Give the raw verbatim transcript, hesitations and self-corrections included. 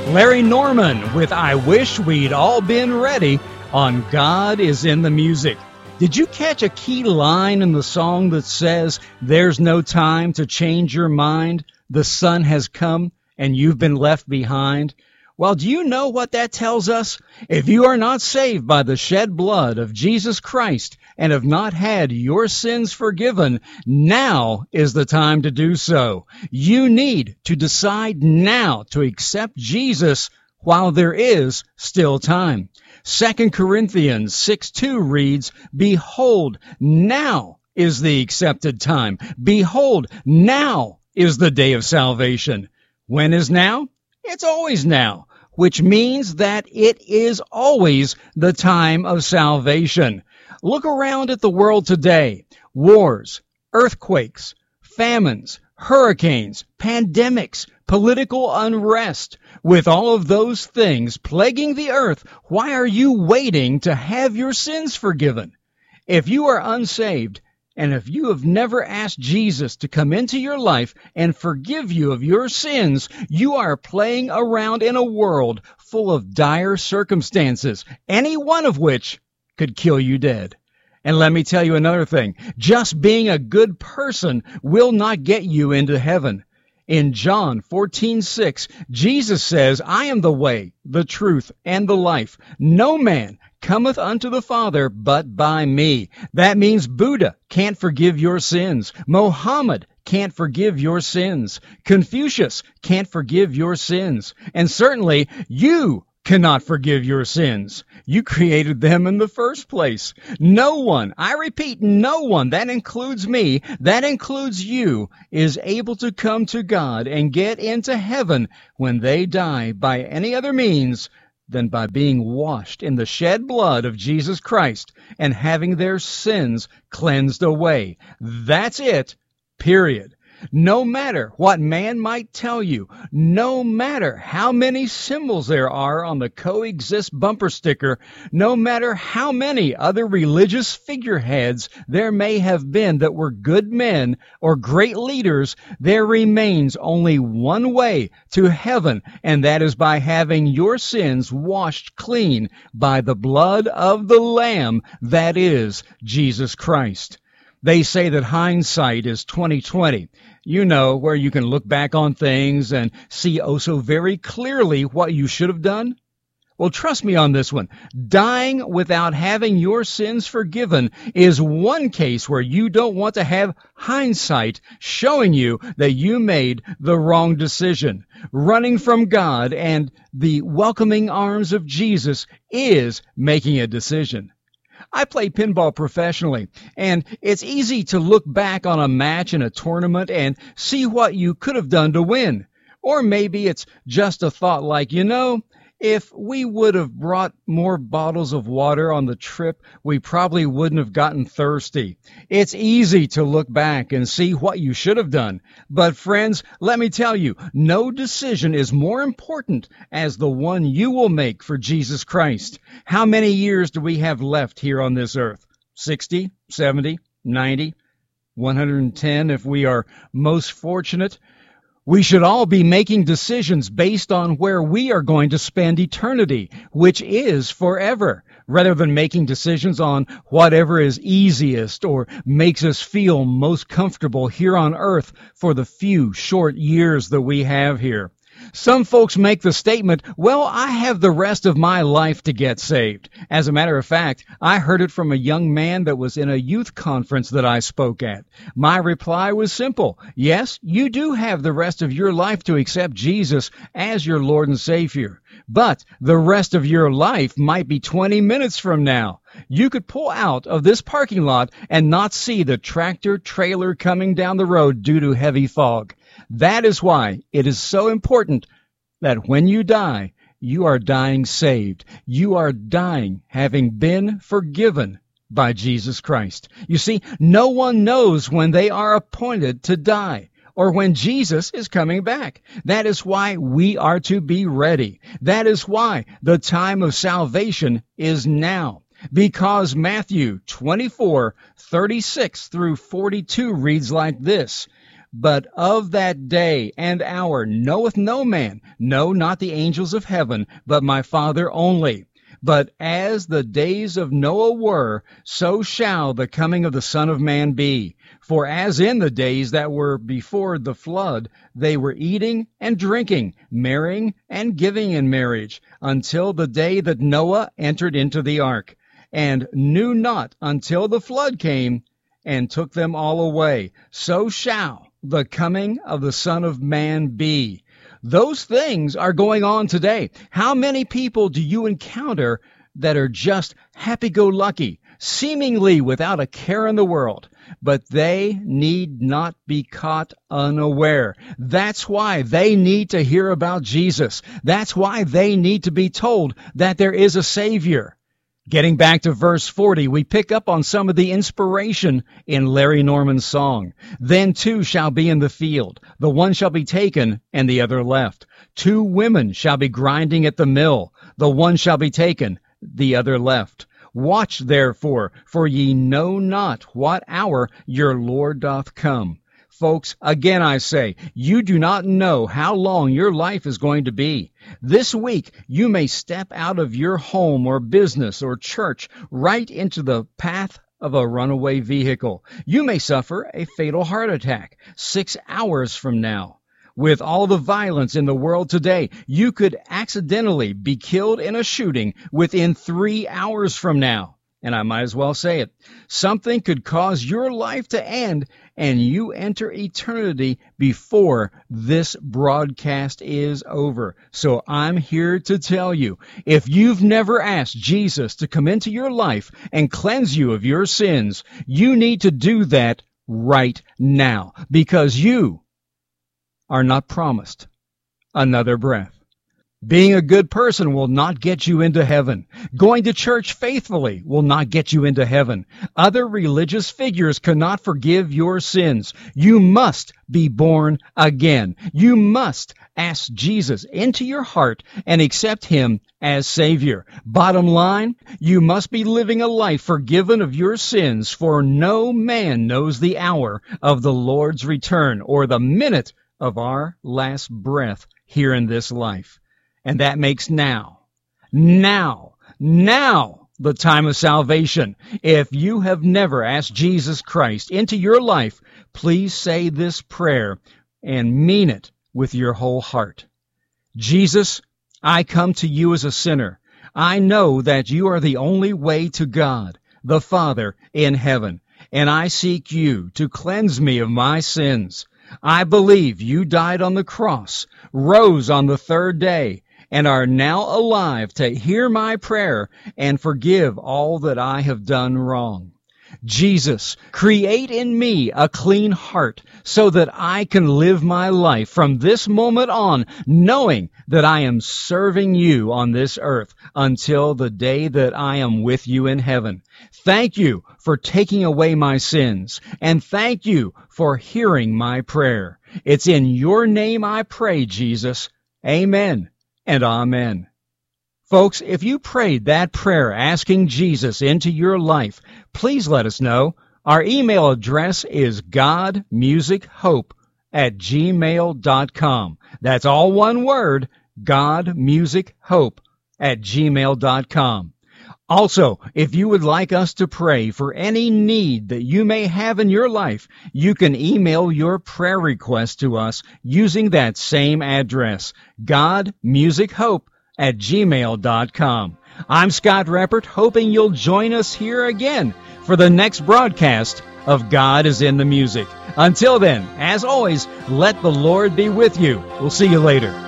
Larry Norman with I Wish We'd All Been Ready on God is in the Music. Did you catch a key line in the song that says, "There's no time to change your mind, the sun has come and you've been left behind"? Well, do you know what that tells us? If you are not saved by the shed blood of Jesus Christ and have not had your sins forgiven, now is the time to do so. You need to decide now to accept Jesus while there is still time. Second Corinthians six two reads, "Behold, now is the accepted time. Behold, now is the day of salvation." When is now? It's always now, which means that it is always the time of salvation. Look around at the world today. Wars, earthquakes, famines, hurricanes, pandemics, political unrest. With all of those things plaguing the earth, why are you waiting to have your sins forgiven? If you are unsaved, and if you have never asked Jesus to come into your life and forgive you of your sins, you are playing around in a world full of dire circumstances, any one of which could kill you dead. And let me tell you another thing. Just being a good person will not get you into heaven. In John fourteen six, Jesus says, "I am the way, the truth, and the life. No man cometh unto the Father but by me." That means Buddha can't forgive your sins. Mohammed can't forgive your sins. Confucius can't forgive your sins. And certainly you cannot forgive your sins. You created them in the first place. No one, I repeat, no one, that includes me, that includes you, is able to come to God and get into heaven when they die by any other means than by being washed in the shed blood of Jesus Christ and having their sins cleansed away. That's it, period. No matter what man might tell you, no matter how many symbols there are on the coexist bumper sticker, no matter how many other religious figureheads there may have been that were good men or great leaders, there remains only one way to heaven, and that is by having your sins washed clean by the blood of the Lamb, that is Jesus Christ. They say that hindsight is twenty twenty. You know, where you can look back on things and see oh so very clearly what you should have done. Well, trust me on this one. Dying without having your sins forgiven is one case where you don't want to have hindsight showing you that you made the wrong decision. Running from God and the welcoming arms of Jesus is making a decision. I play pinball professionally, and it's easy to look back on a match in a tournament and see what you could have done to win. Or maybe it's just a thought like, you know, if we would have brought more bottles of water on the trip, we probably wouldn't have gotten thirsty. It's easy to look back and see what you should have done. But friends, let me tell you, no decision is more important as the one you will make for Jesus Christ. How many years do we have left here on this earth? sixty, seventy, ninety, one hundred ten if we are most fortunate? We should all be making decisions based on where we are going to spend eternity, which is forever, rather than making decisions on whatever is easiest or makes us feel most comfortable here on earth for the few short years that we have here. Some folks make the statement, well, I have the rest of my life to get saved. As a matter of fact, I heard it from a young man that was in a youth conference that I spoke at. My reply was simple. Yes, you do have the rest of your life to accept Jesus as your Lord and Savior. But the rest of your life might be twenty minutes from now. You could pull out of this parking lot and not see the tractor trailer coming down the road due to heavy fog. That is why it is so important that when you die, you are dying saved. You are dying having been forgiven by Jesus Christ. You see, no one knows when they are appointed to die or when Jesus is coming back. That is why we are to be ready. That is why the time of salvation is now. Because Matthew twenty-four, thirty-six through forty-two reads like this. But of that day and hour knoweth no man, no, not the angels of heaven, but my Father only. But as the days of Noah were, so shall the coming of the Son of Man be. For as in the days that were before the flood, they were eating and drinking, marrying and giving in marriage, until the day that Noah entered into the ark, and knew not until the flood came and took them all away. So shall the coming of the Son of Man be. Those things are going on today. How many people do you encounter that are just happy-go-lucky, seemingly without a care in the world? But they need not be caught unaware. That's why they need to hear about Jesus. That's why they need to be told that there is a Savior. Getting back to verse forty, we pick up on some of the inspiration in Larry Norman's song. Then two shall be in the field, the one shall be taken and the other left. Two women shall be grinding at the mill, the one shall be taken, the other left. Watch therefore, for ye know not what hour your Lord doth come. Folks, again I say, you do not know how long your life is going to be. This week, you may step out of your home or business or church right into the path of a runaway vehicle. You may suffer a fatal heart attack six hours from now. With all the violence in the world today, you could accidentally be killed in a shooting within three hours from now. And I might as well say it. Something could cause your life to end and you enter eternity before this broadcast is over. So I'm here to tell you, if you've never asked Jesus to come into your life and cleanse you of your sins, you need to do that right now, because you are not promised another breath. Being a good person will not get you into heaven. Going to church faithfully will not get you into heaven. Other religious figures cannot forgive your sins. You must be born again. You must ask Jesus into your heart and accept Him as Savior. Bottom line, you must be living a life forgiven of your sins, for no man knows the hour of the Lord's return or the minute of our last breath here in this life. And that makes now, now, now the time of salvation. If you have never asked Jesus Christ into your life, please say this prayer and mean it with your whole heart. Jesus, I come to you as a sinner. I know that you are the only way to God, the Father in heaven, and I seek you to cleanse me of my sins. I believe you died on the cross, rose on the third day, and are now alive to hear my prayer and forgive all that I have done wrong. Jesus, create in me a clean heart so that I can live my life from this moment on, knowing that I am serving you on this earth until the day that I am with you in heaven. Thank you for taking away my sins, and thank you for hearing my prayer. It's in your name I pray, Jesus. Amen and amen. Folks, if you prayed that prayer asking Jesus into your life, please let us know. Our email address is godmusichope at gmail dot com. That's all one word, godmusichope at gmail dot com. Also, if you would like us to pray for any need that you may have in your life, you can email your prayer request to us using that same address, godmusichope at gmail dot com. I'm Scott Reppert, hoping you'll join us here again for the next broadcast of God is in the Music. Until then, as always, let the Lord be with you. We'll see you later.